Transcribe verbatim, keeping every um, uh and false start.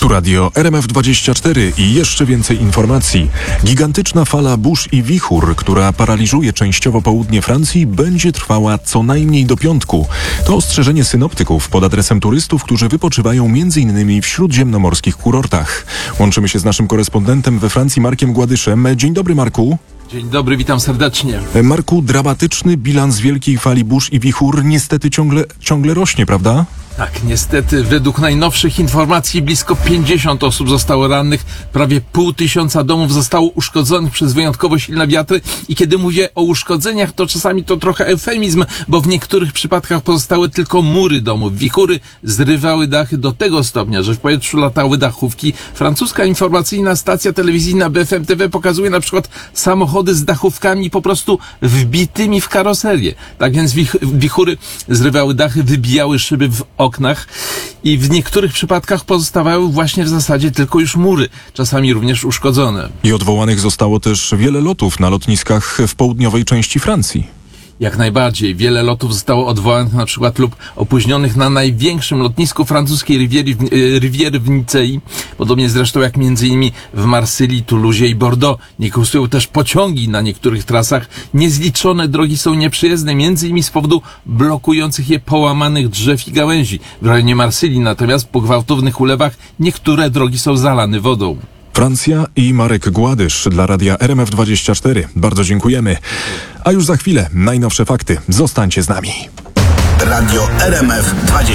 Tu radio R M F dwadzieścia cztery i jeszcze więcej informacji. Gigantyczna fala burz i wichur, która paraliżuje częściowo południe Francji, będzie trwała co najmniej do piątku. To ostrzeżenie synoptyków pod adresem turystów, którzy wypoczywają m.in. w śródziemnomorskich kurortach. Łączymy się z naszym korespondentem we Francji, Markiem Gładyszem. Dzień dobry, Marku. Dzień dobry, witam serdecznie. Marku, dramatyczny bilans wielkiej fali burz i wichur niestety ciągle, ciągle rośnie, prawda? Tak, niestety, według najnowszych informacji blisko pięćdziesiąt osób zostało rannych, prawie pół tysiąca domów zostało uszkodzonych przez wyjątkowo silne wiatry i kiedy mówię o uszkodzeniach, to czasami to trochę eufemizm, bo w niektórych przypadkach pozostały tylko mury domów. Wichury zrywały dachy do tego stopnia, że w powietrzu latały dachówki. Francuska informacyjna stacja telewizyjna B F M T V pokazuje na przykład samochody z dachówkami po prostu wbitymi w karoserię. Tak więc wich- wichury zrywały dachy, wybijały szyby w oknach i w niektórych przypadkach pozostawały właśnie w zasadzie tylko już mury, czasami również uszkodzone. I odwołanych zostało też wiele lotów na lotniskach w południowej części Francji. Jak najbardziej. Wiele lotów zostało odwołanych na przykład lub opóźnionych na największym lotnisku francuskiej Riviery w, Riviery w Nicei. Podobnie zresztą jak między innymi w Marsylii, Toulousie i Bordeaux. Nie kursują też pociągi na niektórych trasach. Niezliczone drogi są nieprzyjezdne, między innymi z powodu blokujących je połamanych drzew i gałęzi. W rejonie Marsylii natomiast po gwałtownych ulewach niektóre drogi są zalane wodą. Francja i Marek Gładysz dla radia R M F dwadzieścia cztery. Bardzo dziękujemy. A już za chwilę najnowsze fakty. Zostańcie z nami. Radio R M F dwadzieścia cztery.